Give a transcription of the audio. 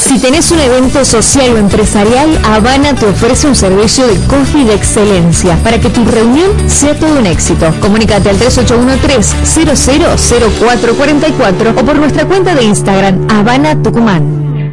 Si tenés un evento social o empresarial, Habana te ofrece un servicio de coffee de excelencia para que tu reunión sea todo un éxito. Comunícate al 3813-000444 o por nuestra cuenta de Instagram, Habana Tucumán.